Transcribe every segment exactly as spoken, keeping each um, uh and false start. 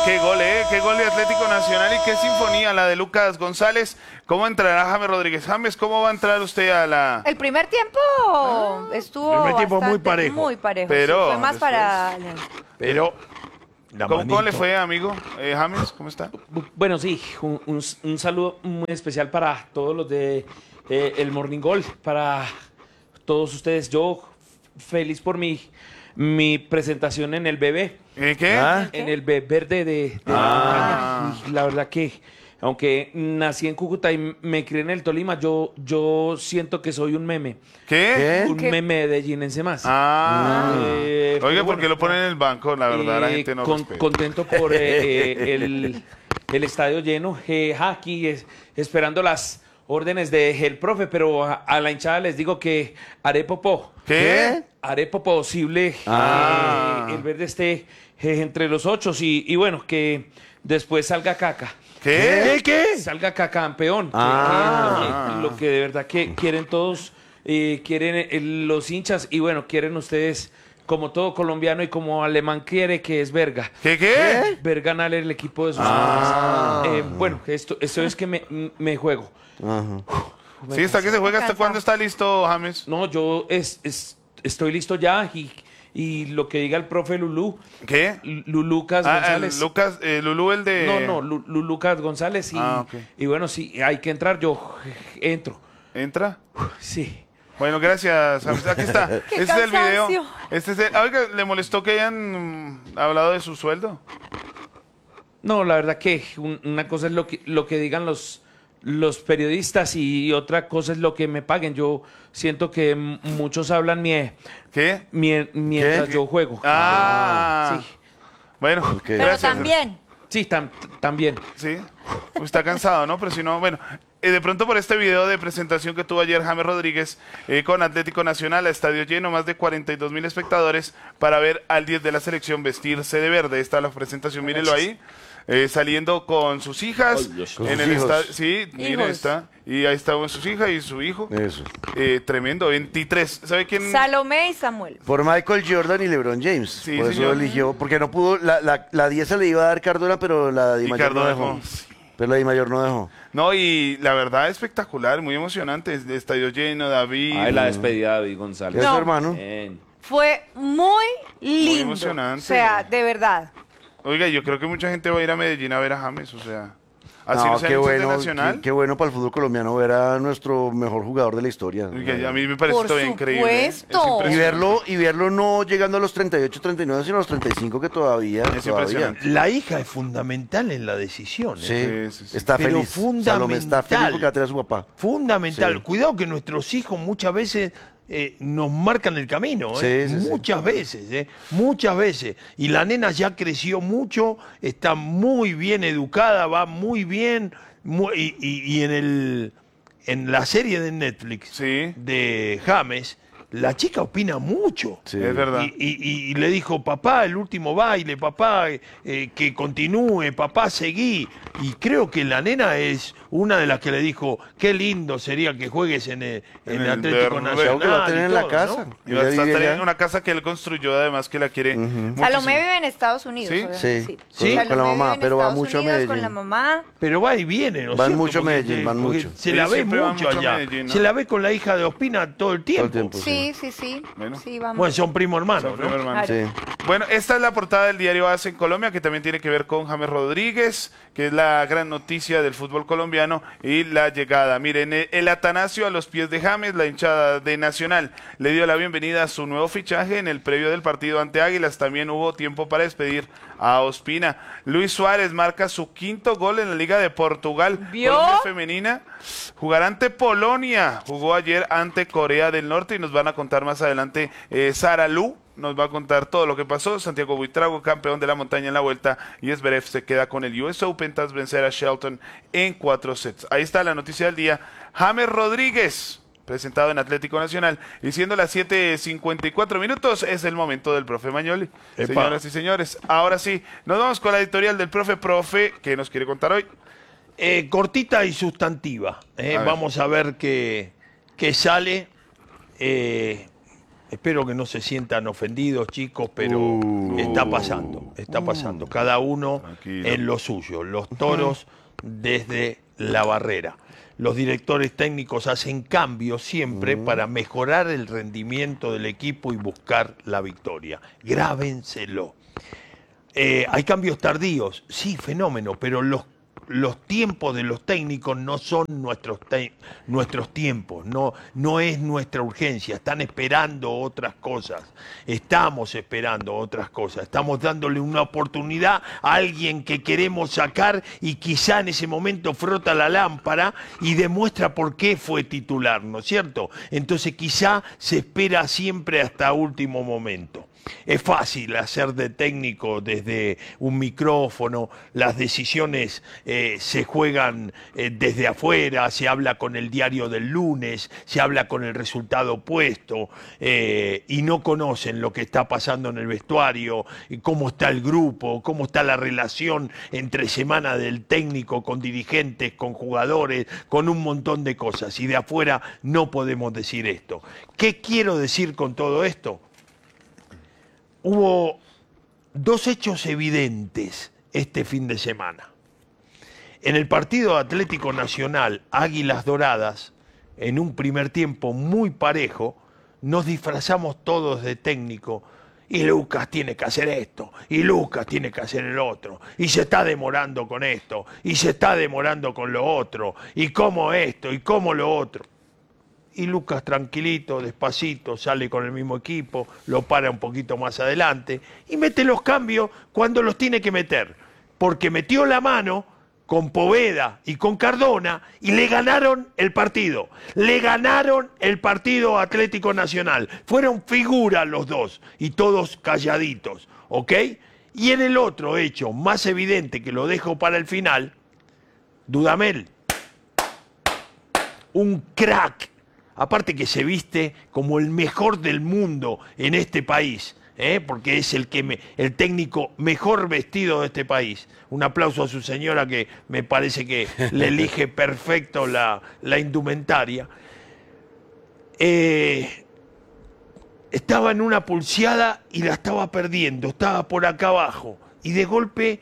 Qué gol, ¿eh? Qué gol de Atlético Nacional y qué sinfonía la de Lucas González. ¿Cómo entrará James Rodríguez? James, ¿cómo va a entrar usted a la...? El primer tiempo estuvo El primer tiempo bastante, muy parejo. Muy parejo, Pero sí, fue más después- para... Pero... la ¿Cómo, cómo le manito. fue, amigo? Eh, James, ¿cómo está? Bueno, sí, un, un- un saludo muy especial para todos los de eh, el Morning Goal, para todos ustedes. Yo feliz por mi, mi presentación en el bebé, ¿Eh, ¿Qué? ¿Ah? en el B verde de, de Ah. Montaña. Y la verdad que, aunque nací en Cúcuta y me crié en el Tolima, yo, yo siento que soy un meme. ¿Qué? ¿Qué? Un ¿Qué? meme medellinense más. Ah. Eh, Oiga, pero ¿por qué bueno, lo ponen en el banco? La verdad, la eh, gente no con- respeta. contento por eh, eh, el, el estadio lleno. Eh, aquí es, esperando las órdenes del profe, pero a, a la hinchada les digo que haré popó. ¿Qué? Haré posible Ah. que el verde esté eh, entre los ocho y, y bueno, que después salga caca. ¿Qué? ¿Qué? ¿Qué? Salga caca campeón. que- Ah. que lo, que, lo que de verdad que quieren todos, eh, quieren eh, los hinchas y bueno, quieren ustedes como todo colombiano y como alemán quiere que es verga. ¿Qué? ¿Qué? Ver ganar el equipo de sus Ah. amigos. Eh, bueno, esto, esto es que me, me juego. Sí, ¿hasta que se juega? ¿Hasta cuándo está listo, James? No, yo es, es- estoy listo ya y, y lo que diga el profe Lulú, ¿Qué? Lu- Lucas Ah, el González. Lucas, eh, Lulú, el de... No, no, Lu- Lu- Lucas González y, Ah, ok. y bueno, sí, hay que entrar, yo entro. ¿Entra? Sí. Bueno, gracias, James. Aquí está. Qué Este es el video. cansancio. Este es el... Oiga, ¿le molestó que hayan mm, hablado de su sueldo? No, la verdad que un- una cosa es lo que, lo que digan los, los periodistas y otra cosa es lo que me paguen. Yo siento que m- muchos hablan mie- ¿Qué? mie- mientras ¿Qué? yo juego. Ah. Sí, Bueno, Pero gracias. también, sí, tam- también. Sí, pues está cansado, ¿no? Pero si no, bueno, eh, de pronto por este video de presentación que tuvo ayer James Rodríguez eh, con Atlético Nacional, a estadio lleno, más de cuarenta y dos mil espectadores para ver al diez de la selección vestirse de verde. Esta es la presentación, mírenlo ahí. eh, saliendo con sus hijas Con en sus el hijos. estadio. Sí, miren, Hijos. está. Y ahí estaban sus hijas y su hijo. Eso. Eh, tremendo, veintitrés. ¿Sabe quién? Salomé y Samuel. Por Michael Jordan y LeBron James. Sí, por eso señor. eligió, porque no pudo, la, la, la diez se le iba a dar Cardona, pero la Di Y Mayor no Cardona dejó. dejó. Pero la Di Mayor no dejó. No, y la verdad espectacular, muy emocionante. Es de estadio lleno, David. Ay, la despedida de David ¿Qué González. es No. su hermano? Bien. Fue muy lindo. emocionante. O sea, de verdad. Oiga, yo creo que mucha gente va a ir a Medellín a ver a James, o sea, así no, No, sea qué hinchas de bueno, Nacional. qué, qué bueno para el fútbol colombiano ver a nuestro mejor jugador de la historia. Oiga, a mí me parece Por todavía increíble. ¿eh? Es supuesto. impresionante. Y verlo, y verlo no llegando a los treinta y ocho, treinta y nueve, sino a los treinta y cinco que todavía. Es todavía. impresionante. La hija es fundamental en la decisión. ¿eh? Sí, Sí, sí, sí. está Pero feliz. Salomé está feliz fundamental. porque va a tener a su papá. Fundamental. Sí. Cuidado que nuestros hijos muchas veces eh, nos marcan el camino. ¿eh? Sí, sí, sí. muchas veces, ¿eh? muchas veces. Y la nena ya creció mucho, está muy bien educada, va muy bien. mu- y, y- y en, el, en la serie de Netflix Sí. de James, la chica opina mucho. Sí. Es verdad. Y, y- y le dijo, papá, el último baile, papá, eh, que continúe, papá, seguí. Y creo que la nena es una de las que le dijo, qué lindo sería que juegues en el, en En el el Atlético Verde. Nacional. Creo que la va a tener y en la todo, casa. ¿no? Y va a Ella estar vive en allá. una casa que él construyó, además que la quiere muchísimo. Salomé vive en Estados Unidos. ¿Sí? obviamente, Sí, Sí, Salomé con la mamá, vive en pero va Estados mucho a Unidos Medellín. Con la mamá. Pero va y viene, ¿no es Van cierto? mucho a Porque Medellín, se- van porque mucho. Se Sí, la ve siempre van mucho mucho a allá. Medellín, ¿no? Se la ve con la hija de Ospina todo el tiempo. tiempo. Sí, sí, sí. Bueno. Sí, vamos. Bueno, son primo hermanos, Son ¿no? primo hermano. Claro. Sí. Bueno, esta es la portada del diario A S en Colombia, que también tiene que ver con James Rodríguez, que es la gran noticia del fútbol colombiano y la llegada. Miren, eh, el Atanasio a los pies de James, la hinchada de Nacional, le dio la bienvenida a su nuevo fichaje en el previo del partido ante Águilas. También hubo tiempo para despedir a Ospina. Luis Suárez marca su quinto gol en la Liga de Portugal. ¿Vio? Colombia femenina jugará ante Polonia. Jugó ayer ante Corea del Norte y nos van a contar más adelante eh, Sara Lu. Nos va a contar todo lo que pasó. Santiago Buitrago, campeón de la montaña en la vuelta, y Zverev se queda con el U S Open tras vencer a Shelton en cuatro sets. Ahí está la noticia del día. James Rodríguez, presentado en Atlético Nacional, y siendo las siete cincuenta y cuatro minutos, es el momento del profe Mañoli. Epa. Señoras y señores, ahora sí, nos vamos con la editorial del profe. Profe, ¿qué nos quiere contar hoy? Eh, cortita y sustantiva. eh. A ver. Vamos a ver qué, qué sale. Eh, espero que no se sientan ofendidos, chicos, pero Uh. está pasando. está pasando. Cada uno Tranquilo. en lo suyo. Los toros desde la barrera. Los directores técnicos hacen cambios siempre para mejorar el rendimiento del equipo y buscar la victoria. Grábenselo. Eh, hay cambios tardíos, sí, fenómeno, pero los, los tiempos de los técnicos no son nuestros, te- nuestros tiempos, no, no es nuestra urgencia, están esperando otras cosas, estamos esperando otras cosas, estamos dándole una oportunidad a alguien que queremos sacar y quizá en ese momento frota la lámpara y demuestra por qué fue titular, ¿no es cierto? Entonces quizá se espera siempre hasta último momento. Es fácil hacer de técnico desde un micrófono, las decisiones eh, se juegan eh, desde afuera, se habla con el diario del lunes, se habla con el resultado puesto eh, y no conocen lo que está pasando en el vestuario, y cómo está el grupo, cómo está la relación entre semana del técnico con dirigentes, con jugadores, con un montón de cosas. Y de afuera no podemos decir esto. ¿Qué quiero decir con todo esto? Hubo dos hechos evidentes este fin de semana. En el partido Atlético Nacional, Águilas Doradas, en un primer tiempo muy parejo, nos disfrazamos todos de técnico. Y Lucas tiene que hacer esto, y Lucas tiene que hacer el otro, y se está demorando con esto, y se está demorando con lo otro, y cómo esto, y cómo lo otro. Y Lucas tranquilito, despacito, sale con el mismo equipo, lo para un poquito más adelante y mete los cambios cuando los tiene que meter. Porque metió la mano con Poveda y con Cardona y le ganaron el partido. Le ganaron el partido a Atlético Nacional. Fueron figuras los dos y todos calladitos, ¿ok? Y en el otro hecho, más evidente que lo dejo para el final, Dudamel, un crack. Aparte que se viste como el mejor del mundo en este país, ¿eh? Porque es el, que me, el técnico mejor vestido de este país. Un aplauso a su señora que me parece que le elige perfecto la, la indumentaria. Eh, estaba en una pulseada y la estaba perdiendo, estaba por acá abajo. Y de golpe,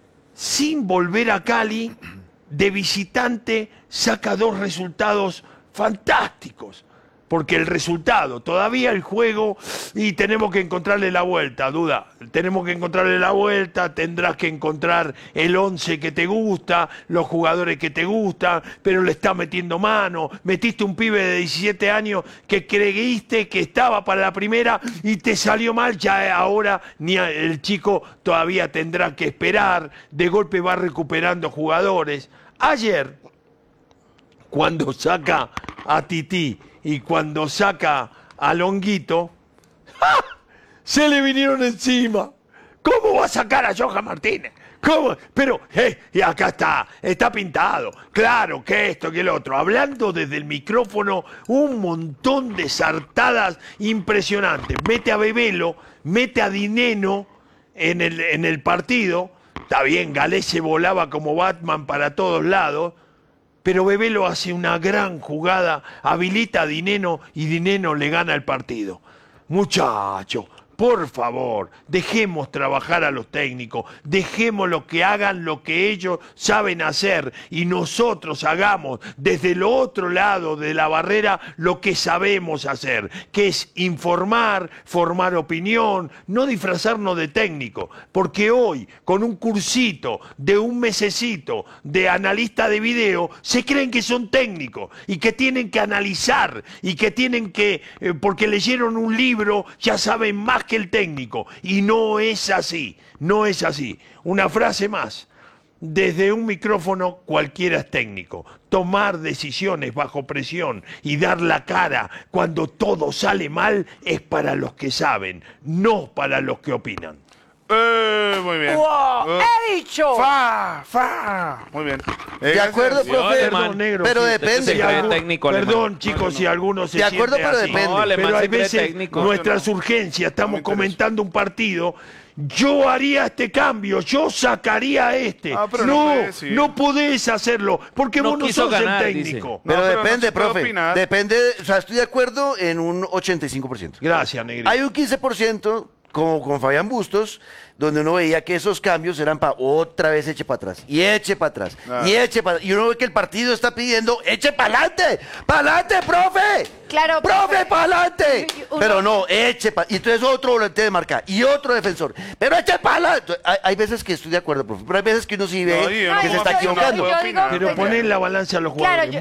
sin volver a Cali, de visitante saca dos resultados fantásticos, porque el resultado, todavía el juego, y tenemos que encontrarle la vuelta, Duda, tenemos que encontrarle la vuelta, tendrás que encontrar el once que te gusta, los jugadores que te gustan, pero le está metiendo mano, metiste un pibe de diecisiete años que creíste que estaba para la primera y te salió mal, ya ahora ni a- el chico todavía tendrá que esperar, de golpe va recuperando jugadores. Ayer, cuando saca a Tití y cuando saca a Longuito, ¡ja! Se le vinieron encima. ¿Cómo va a sacar a Johan Martínez? ¿Cómo? Pero, eh, y acá está, está pintado. Claro, que esto, que el otro. Hablando desde el micrófono, un montón de sartadas impresionantes. Mete a Bebelo, mete a Dineno en el, en el partido. Está bien, Galés se volaba como Batman para todos lados. Pero Bebelo hace una gran jugada, habilita a Dineno y Dineno le gana el partido. Muchacho, por favor, dejemos trabajar a los técnicos, dejemos lo que hagan lo que ellos saben hacer y nosotros hagamos desde el otro lado de la barrera lo que sabemos hacer, que es informar, formar opinión, no disfrazarnos de técnico, porque hoy con un cursito de un mesecito de analista de video se creen que son técnicos y que tienen que analizar y que tienen que, eh, porque leyeron un libro, ya saben más que el técnico, y no es así, no es así. Una frase más, desde un micrófono cualquiera es técnico. Tomar decisiones bajo presión y dar la cara cuando todo sale mal es para los que saben, no para los que opinan. Eh, muy bien. ¡Wow! Eh, ¡He dicho! Fa, fa. Muy bien. Eh, De acuerdo, gracias. profe. Alemán. Perdón, negro, Pero sí. depende. Se Si cree algún- técnico alemán. Perdón, chicos, si algunos se De acuerdo, siente pero así. depende. No, alemán Pero hay se cree veces técnico. nuestras No, urgencias, estamos me interesa. comentando un partido. Yo haría este cambio, yo sacaría a este. Ah, pero no no, puede decir. no podés hacerlo, porque No vos no quiso sos ganar, el dice. técnico. Pero No, pero no depende, se puede profe. opinar. Depende, o sea, estoy de acuerdo en un ochenta y cinco por ciento. Gracias, Negrito. Hay un quince por ciento como con Fabián Bustos, donde uno veía que esos cambios eran para otra vez eche para atrás, y eche para atrás, Ah. y eche para y uno ve que el partido está pidiendo, eche para adelante, para adelante, profe, Claro, profe, profe. para adelante, Y- y uno- pero no, eche para, y entonces otro volante de marca, y otro defensor, pero eche para adelante. Hay, hay veces que estoy de acuerdo, profe, pero hay veces que uno sí ve No, y yo no que puedo se está opinar, equivocando. yo digo- opinar. Pero poner la balanza a los Claro, jugadores. yo-